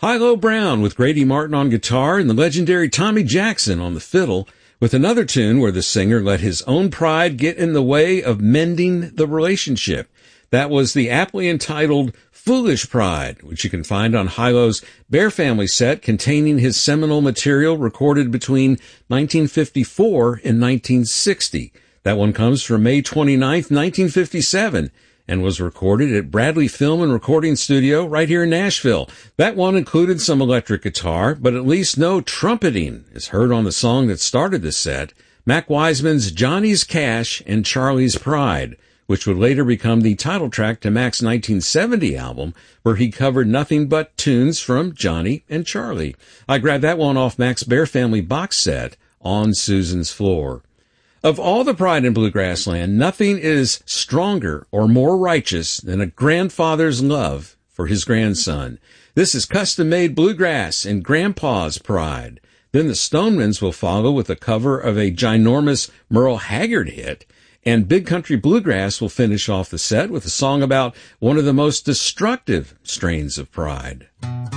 Hi-Lo Brown with Grady Martin on guitar and the legendary Tommy Jackson on the fiddle, with another tune where the singer let his own pride get in the way of mending the relationship. That was the aptly entitled Foolish Pride, which you can find on Hi-Lo's Bear Family set containing his seminal material recorded between 1954 and 1960. That one comes from May 29th, 1957, and was recorded at Bradley Film and Recording Studio right here in Nashville. That one included some electric guitar, but at least no trumpeting is heard on the song that started the set, Mac Wiseman's Johnny's Cash and Charlie's Pride, which would later become the title track to Mac's 1970 album, where he covered nothing but tunes from Johnny and Charlie. I grabbed that one off Mac's Bear Family box set, On Susan's Floor. Of all the pride in bluegrass land, nothing is stronger or more righteous than a grandfather's love for his grandson. This is custom-made bluegrass and Grandpa's Pride. Then the Stonemans will follow with a cover of a ginormous Merle Haggard hit, and Big Country Bluegrass will finish off the set with a song about one of the most destructive strains of pride.